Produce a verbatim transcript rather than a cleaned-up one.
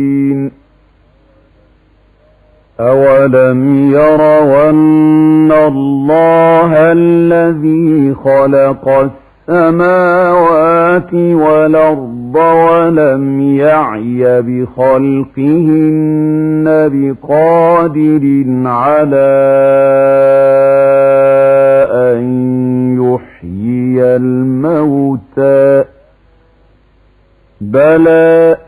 أولم يروا أن الله الذي خلق السماوات والأرض ولم يعي بخلقهن بقادر على أن يحيي الموتى بلى